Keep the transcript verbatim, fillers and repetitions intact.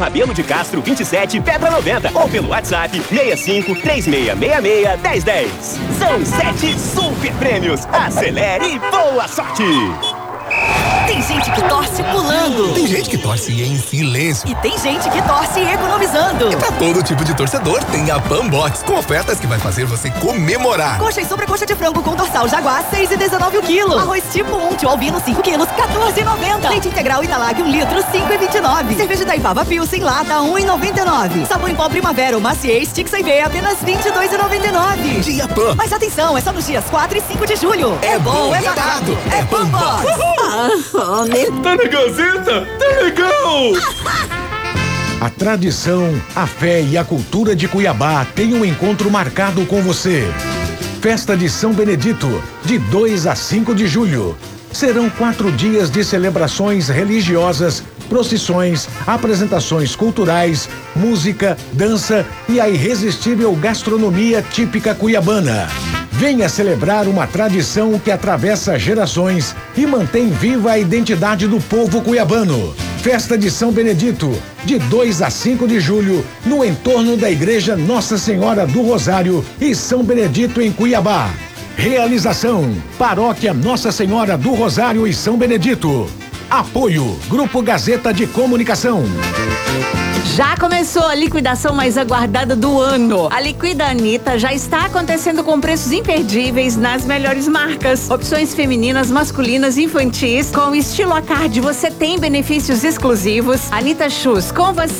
Rabelo de Castro vinte e sete, Pedra noventa. Ou pelo WhatsApp seis cinco três seis seis seis, um zero um zero. São sete super prêmios. Acelere e boa sorte! Tem gente que torce pulando. Tem gente que torce em silêncio. E tem gente que torce economizando. E pra todo tipo de torcedor, tem a Panbox, com ofertas que vai fazer você comemorar. Coxa e sobrecoxa de frango com dorsal Jaguar, seis reais e dezenove o quilo. Arroz tipo um, tio albino, cinco quilos, quatorze reais e noventa centavos. Leite integral Italag, um litro, cinco reais e vinte e nove centavos. Cerveja da Ivava Pilsen lata, um real e noventa e nove centavos. Sabão em pó Primavera, o Maciez, Stick sem V, apenas vinte e dois reais e noventa e nove centavos. Dia Pan. Mas atenção, é só nos dias quatro e cinco de julho. É bom, é barato, é Panbox. Ah, né? Tá na Gazeta? Tá legal! A tradição, a fé e a cultura de Cuiabá têm um encontro marcado com você. Festa de São Benedito, de dois a cinco de julho. Serão quatro dias de celebrações religiosas, procissões, apresentações culturais, música, dança e a irresistível gastronomia típica cuiabana. Venha celebrar uma tradição que atravessa gerações e mantém viva a identidade do povo cuiabano. Festa de São Benedito, de dois a cinco de julho, no entorno da Igreja Nossa Senhora do Rosário e São Benedito em Cuiabá. Realização: Paróquia Nossa Senhora do Rosário e São Benedito. Apoio: Grupo Gazeta de Comunicação. Já começou a liquidação mais aguardada do ano. A Liquida Anitta já está acontecendo com preços imperdíveis nas melhores marcas. Opções femininas, masculinas, infantis. Com estilo à card, você tem benefícios exclusivos. Anitta Shoes, com você